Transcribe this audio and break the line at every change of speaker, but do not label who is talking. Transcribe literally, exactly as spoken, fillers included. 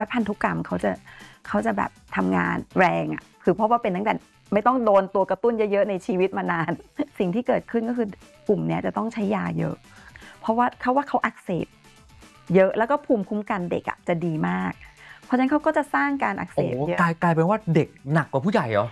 พันธุกรรมเขาจะเขาจะแบบทำงานแรงอ่ะคือเพราะว่าเป็นตั้งแต่ไม่ต้องโดนตัวกระตุ้นเยอะๆในชีวิตมานานสิ่งที่เกิดขึ้นก็คือกลุ่มนี้จะต้องใช้ยาเยอะเพราะว่าเขาว่าเขาอักเสบเยอะแล้วก็ภูมิคุ้มกันเด็กอ่ะจะดีมากเพราะฉะนั้นเขาก็จะสร้างการอักเสบเยอะ
กลายกลายเป็นว่าเด็กหนักกว่าผู้ใหญ่เหรอ